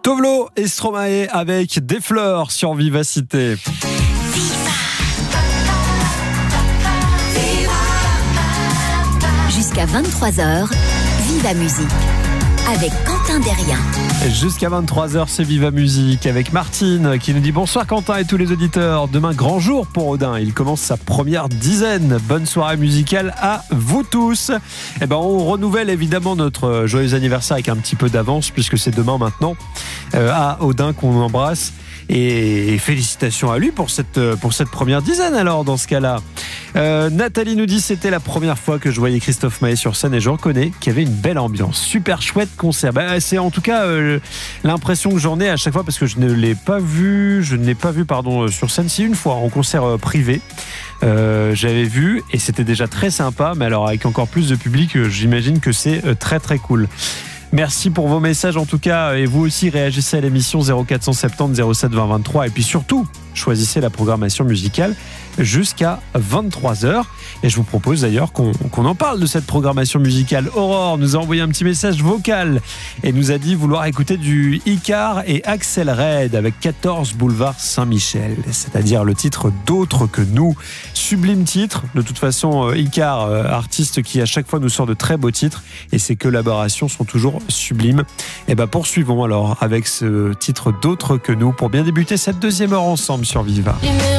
Tovlo et Stromae avec des fleurs sur Vivacité. Jusqu'à 23h, Viva Musique avec Quentin Derrien. Jusqu'à 23h, c'est Viva Musique avec Martine qui nous dit bonsoir Quentin et tous les auditeurs. Demain, grand jour pour Odin. Il commence sa première dizaine. Bonne soirée musicale à vous tous. On renouvelle évidemment notre joyeux anniversaire avec un petit peu d'avance puisque c'est demain maintenant à Odin qu'on embrasse. Et félicitations à lui pour cette première dizaine alors dans ce cas-là. Nathalie nous dit c'était la première fois que je voyais Christophe Maé sur scène et je reconnais qu'il y avait une belle ambiance. Super chouette concert. C'est en tout cas l'impression que j'en ai à chaque fois parce que je ne l'ai pas vu sur scène, si une fois en concert privé. J'avais vu et c'était déjà très sympa, mais alors avec encore plus de public, j'imagine que c'est très très cool. Merci pour vos messages en tout cas et vous aussi réagissez à l'émission 0470 07 20 23 et puis surtout choisissez la programmation musicale jusqu'à 23h et je vous propose d'ailleurs qu'on en parle de cette programmation musicale. Aurore nous a envoyé un petit message vocal et nous a dit vouloir écouter du Icare et Axel Red avec 14 boulevard Saint-Michel, c'est-à-dire le titre D'autres que nous. Sublime titre, de toute façon Icare, artiste qui à chaque fois nous sort de très beaux titres et ses collaborations sont toujours sublimes. Et poursuivons alors avec ce titre D'autres que nous pour bien débuter cette deuxième heure ensemble sur Viva.